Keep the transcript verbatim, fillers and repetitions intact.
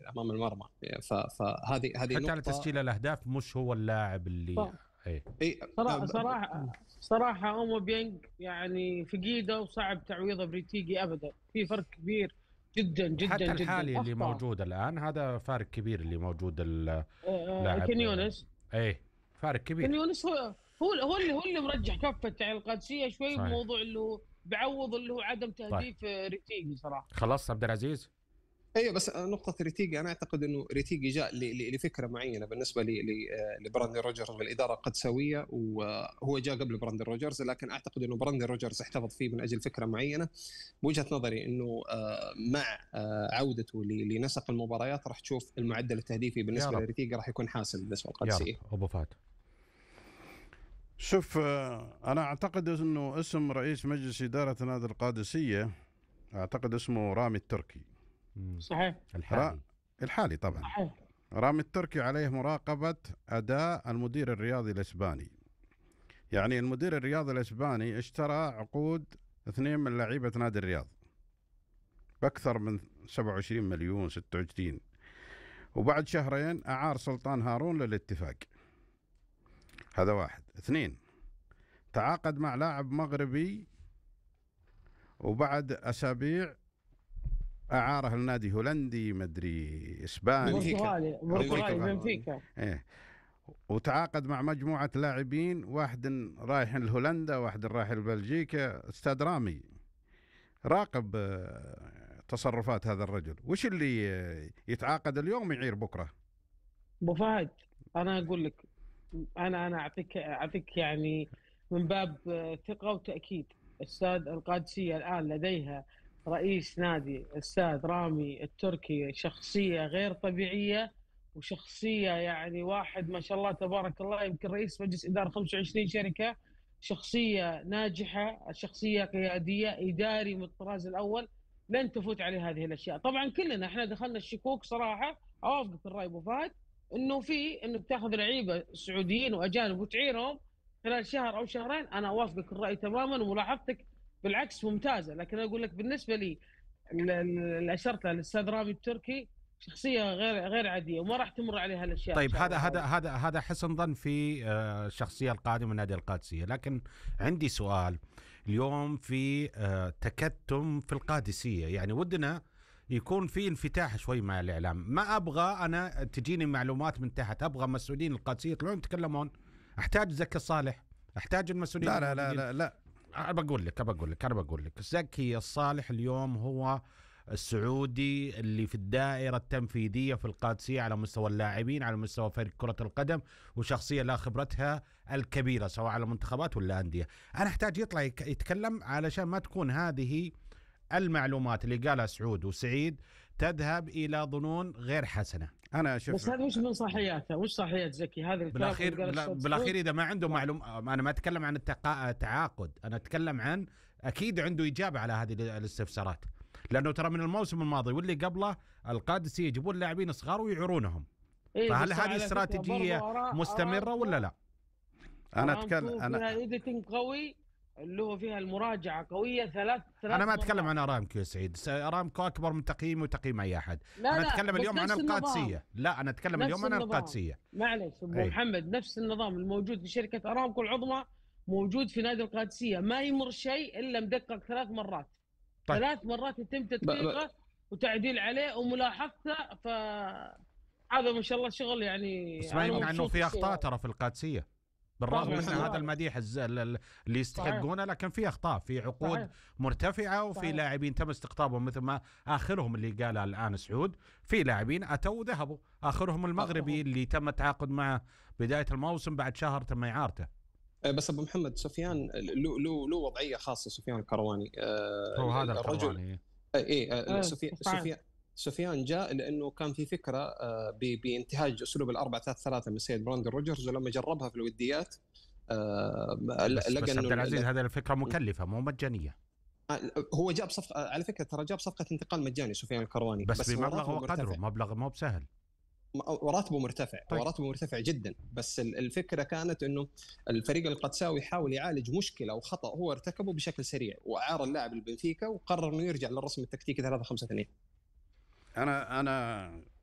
امام المرمى. فهذه هذه حتى على تسجيل الاهداف مش هو اللاعب اللي اي اي صراحه صراحه صراحه اوموبيانج يعني في قيده وصعب تعويضه بريتيجي ابدا، في فرق كبير جدا جدا حتى جدا. الحالي اللي موجود الان هذا فارق كبير اللي موجود اللاعب كنيونس. ايه فارق كبير. كنيونس هو هو هو اللي هو اللي مرجح كفه على القادسيه شوي بموضوع اللي هو بعوض اللي هو عدم تهديف طيب. ريتيجي صراحه. خلاص عبد العزيز. ايوه بس نقطه ريتيجي انا اعتقد انه ريتيجي جاء لفكره معينه بالنسبه لبراندن روجرز والاداره قد سويه، وهو جاء قبل براندن روجرز، لكن اعتقد انه براندن روجرز احتفظ فيه من اجل فكره معينه. بوجهه نظري انه مع عودته لنسق المباريات راح تشوف المعدل التهديفي بالنسبه لريتيجي راح يكون حاسم بالنسبه للقادسيه. ابو فهد. شوف انا اعتقد انه اسم رئيس مجلس اداره نادي القادسيه اعتقد اسمه رامي التركي. صحيح. الحالي الحالي طبعا. صحيح. رامي التركي عليه مراقبة أداء المدير الرياضي الإسباني. يعني المدير الرياضي الإسباني اشترى عقود اثنين من لعيبة نادي الرياض بأكثر من سبعة وعشرين مليون ستة وعشرين، وبعد شهرين أعار سلطان هارون للاتفاق. هذا واحد. اثنين، تعاقد مع لاعب مغربي وبعد أسابيع أعاره النادي هولندي مدري إسباني برتغالي برتغالي بنفيكا. إيه. وتعاقد مع مجموعة لاعبين، واحد رايح لهولندا واحد رايح لبلجيكا. أستاذ رامي راقب تصرفات هذا الرجل، وش اللي يتعاقد اليوم يعير بكرة؟ أبو فهد أنا أقول لك، أنا أنا أعطيك أعطيك يعني من باب ثقة وتأكيد. أستاذ القادسية الآن لديها رئيس نادي الأستاذ رامي التركي، شخصية غير طبيعية وشخصية يعني واحد ما شاء الله تبارك الله، يمكن رئيس مجلس إدارة خمسة وعشرين شركة، شخصية ناجحة، شخصية قيادية، إداري من الطراز الأول، لن تفوت عليه هذه الأشياء. طبعا كلنا احنا دخلنا الشكوك صراحة، أوافقك الرأي أبو فهد إنه في إنك تاخذ لعيبة سعوديين وأجانب وتعيرهم خلال شهر أو شهرين، أنا أوافقك الرأي تماما وملاحظتك بالعكس ممتازة. لكن أقول لك بالنسبة لي اللي أشرت له الأستاذ رامي التركي شخصية غير غير عادية وما راح تمر عليها الأشياء. طيب هذا هذا هذا هذا حسن ظن في الشخصية القادمة من نادي القادسية، لكن عندي سؤال. اليوم في تكتم في القادسية، يعني ودنا يكون في انفتاح شوي مع الإعلام. ما أبغى أنا تجيني معلومات من تحت، أبغى مسؤولين القادسية يطلعون يتكلمون. أحتاج زكي صالح، أحتاج المسؤولين. لا لا لا لا, لا. أنا بقول لك أنا بقول لك أنا بقول لك زكي الصالح اليوم هو السعودي اللي في الدائرة التنفيذية في القادسية على مستوى اللاعبين، على مستوى فريق كرة القدم، وشخصية لا خبرتها الكبيرة سواء على منتخبات ولا أندية. أنا أحتاج يطلع يتكلم علشان ما تكون هذه المعلومات اللي قالها سعود وسعيد تذهب إلى ظنون غير حسنة. أنا أشوف بس هذا مش من صحيحاته، وش صحيحة زكي هذا بالأخير؟ بالأخير إذا ما عنده معلوم، أنا ما أتكلم عن التعاقد، أنا أتكلم عن أكيد عنده إجابة على هذه الاستفسارات، لأنه ترى من الموسم الماضي واللي قبله القادسية يجيبون لاعبين صغار ويعيرونهم. إيه فهل هذه استراتيجية مستمرة ولا لا؟ أنا أتكلم أنا فيها إيديتنج قوي اللي هو فيها المراجعة قوية ثلاث ثلاث أنا ما أتكلم عن أرامكو يا سعيد، أرامكو أكبر من تقييمي وتقييم أي أحد. لا أنا لا أتكلم اليوم عن القادسية. لا أنا أتكلم اليوم عن القادسية. معلش أبو محمد، نفس النظام الموجود في شركة أرامكو العظمى موجود في نادي القادسية، ما يمر شيء إلا مدقق ثلاث مرات. طيب. ثلاث مرات يتم تدقيقه وتعديل عليه وملاحظته، فهذا ما شاء الله شغل يعني. بس ما يمنع انه في اخطاء ترى في القادسيه بالرغم من هذا المديح اللي يستحقونه، لكن في اخطاء في عقود صحيح. مرتفعه، وفي لاعبين تم استقطابهم مثل ما اخرهم اللي قالها الان سعود، في لاعبين اتوا وذهبوا، اخرهم المغربي اللي تم التعاقد معه بدايه الموسم بعد شهر تم اعارته. بس ابو محمد سفيان له له له وضعيه خاصه. سفيان الكرواني هو هذا الرجل ايه سفيان سفيان سفيان جاء لانه كان في فكره بانتهاج اسلوب الأربعة ثلاثة ثلاثة من السيد براندن روجرز، ولما جربها في الوديات بس, بس عبد العزيز هذه الفكره مكلفه مو مجانيه. هو جاب صفقه على فكره، ترى جاب صفقه انتقال مجاني سفيان الكرواني، بس, بس بمبلغ وقدره، مبلغ مو بسهل، وراتبه مرتفع. طيب. وراتبه مرتفع جدا. بس الفكره كانت انه الفريق القدساوي يحاول يعالج مشكله او خطا هو ارتكبه بشكل سريع، واعار اللاعب البنفيكا وقرر انه يرجع للرسم التكتيكي ثلاثة خمسة اثنين. انا انا